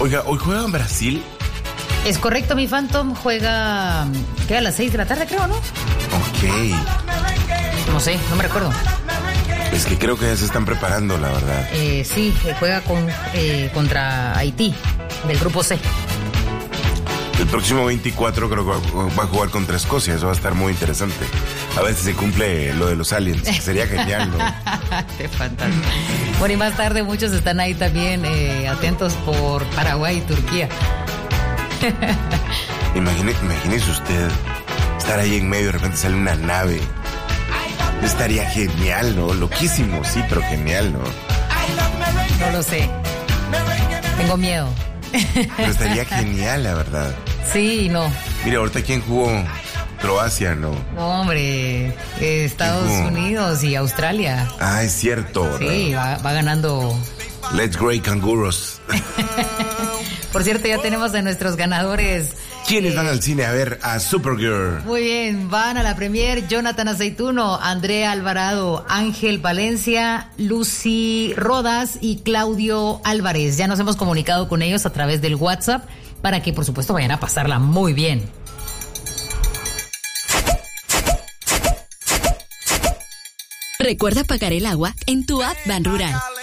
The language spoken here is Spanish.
Oiga, ¿hoy juega en Brasil? Es correcto, mi Phantom queda a las 6 de la tarde, creo, ¿no? Ok. No sé, no me recuerdo. Es que creo que ya se están preparando, la verdad. Sí, juega contra Haití, del grupo C. El próximo 24 creo que va a jugar contra Escocia, eso va a estar muy interesante. A ver si se cumple lo de los aliens, que sería genial, ¿no? Qué fantástico. Bueno, y más tarde muchos están ahí también atentos por Paraguay y Turquía. Imagínese usted estar ahí en medio y de repente sale una nave. Estaría genial, ¿no? Loquísimo, sí, pero genial, ¿no? No lo sé. Tengo miedo. Pero estaría genial, la verdad. Sí, no. Mira, ahorita ¿quién jugó? Croacia, ¿no? No, hombre. Estados Unidos y Australia. Ah, es cierto. Sí, va ganando. Let's Grey Kangaroos. Por cierto, ya tenemos a nuestros ganadores. ¿Quiénes van al cine a ver a Supergirl? Muy bien, van a la premier Jonathan Aceituno, Andrea Alvarado, Ángel Valencia, Lucy Rodas y Claudio Álvarez. Ya nos hemos comunicado con ellos a través del WhatsApp para que, por supuesto, vayan a pasarla muy bien. Recuerda pagar el agua en tu app Ban Rural.